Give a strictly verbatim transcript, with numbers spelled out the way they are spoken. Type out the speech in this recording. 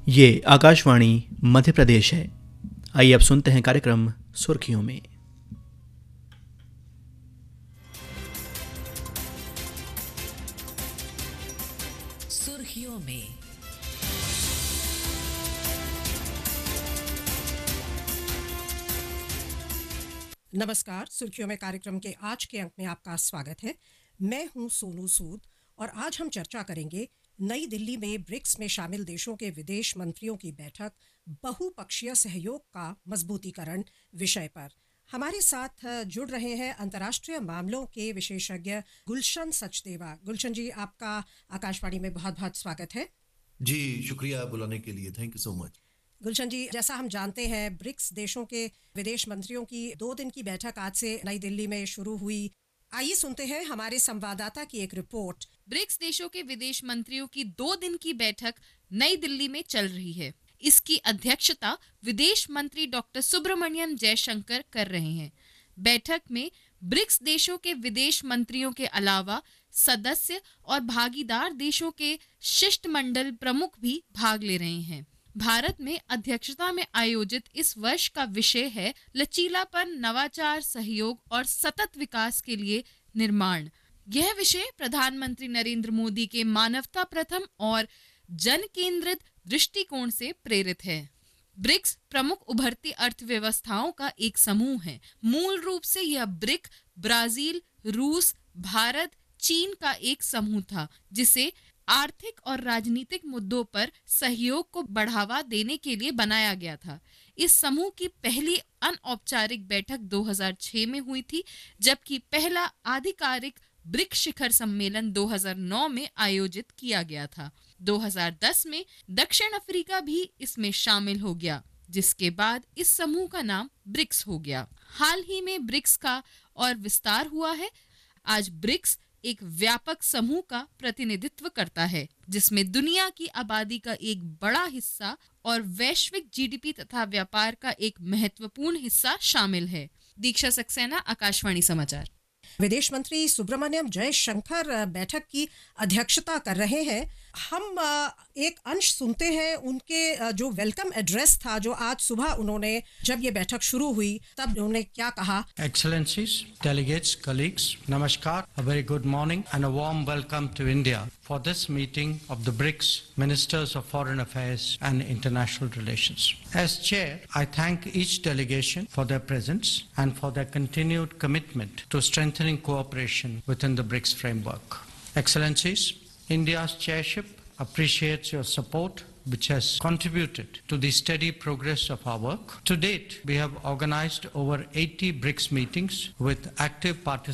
ये आकाशवाणी मध्य प्रदेश है। आइए अब सुनते हैं कार्यक्रम सुर्खियों में। सुर्खियों में नमस्कार। सुर्खियों में कार्यक्रम के आज के अंक में आपका स्वागत है। मैं हूं सोनू सूद और आज हम चर्चा करेंगे नई दिल्ली में ब्रिक्स में शामिल देशों के विदेश मंत्रियों की बैठक, बहुपक्षीय सहयोग का मजबूतीकरण विषय पर। हमारे साथ जुड़ रहे हैं अंतर्राष्ट्रीय मामलों के विशेषज्ञ गुलशन सचदेवा। गुलशन जी, आपका आकाशवाणी में बहुत बहुत स्वागत है। जी शुक्रिया बुलाने के लिए, थैंक यू सो मच। गुलशन जी, जैसा हम जानते हैं ब्रिक्स देशों के विदेश मंत्रियों की दो दिन की बैठक आज से नई दिल्ली में शुरू हुई। आइए सुनते हैं हमारे संवाददाता की एक रिपोर्ट। ब्रिक्स देशों के विदेश मंत्रियों की दो दिन की बैठक नई दिल्ली में चल रही है। इसकी अध्यक्षता विदेश मंत्री डॉक्टर सुब्रमण्यम जयशंकर कर रहे हैं। बैठक में ब्रिक्स देशों के विदेश मंत्रियों के अलावा सदस्य और भागीदार देशों के शिष्टमंडल प्रमुख भी भाग ले रहे हैं। भारत में अध्यक्षता में आयोजित इस वर्ष का विषय है लचीलापन, नवाचार, सहयोग और सतत विकास के लिए निर्माण। यह विषय प्रधानमंत्री नरेंद्र मोदी के मानवता प्रथम और जन केंद्रित दृष्टिकोण से प्रेरित है। ब्रिक्स प्रमुख उभरती अर्थव्यवस्थाओं का एक समूह है। मूल रूप से यह ब्रिक ब्राजील, रूस, भारत, चीन का एक समूह था, जिसे आर्थिक और राजनीतिक मुद्दों पर सहयोग को बढ़ावा देने के लिए बनाया गया था। इस समूह की पहली अनौपचारिक बैठक दो हज़ार छह में हुई थी, जबकि पहला आधिकारिक ब्रिक्स शिखर सम्मेलन दो हज़ार नौ में आयोजित किया गया था। दो हज़ार दस में दक्षिण अफ्रीका भी इसमें शामिल हो गया, जिसके बाद इस समूह का नाम ब्रिक्स हो गया। हाल ही में ब्रिक्स का और विस्तार हुआ है। आज ब्रिक्स एक व्यापक समूह का प्रतिनिधित्व करता है, जिसमें दुनिया की आबादी का एक बड़ा हिस्सा और वैश्विक जीडीपी तथा व्यापार का एक महत्वपूर्ण हिस्सा शामिल है। दीक्षा सक्सेना, आकाशवाणी समाचार। विदेश मंत्री सुब्रमण्यम जयशंकर बैठक की अध्यक्षता कर रहे हैं। हम एक अंश सुनते हैं उनके जो वेलकम एड्रेस था, जो आज सुबह उन्होंने, जब ये बैठक शुरू हुई तब उन्होंने क्या कहा। Excellencies, delegates, colleagues, namaskar, a very good morning and a warm welcome to India for this meeting of the BRICS Ministers of Foreign Affairs and International Relations. As chair, I thank each delegation for their presence and for their continued commitment to strengthening cooperation within the BRICS framework. Excellencies, India's chairship appreciates your support, which has contributed to the steady progress of our work. To date, we have organized over eighty BRICS meetings with active participation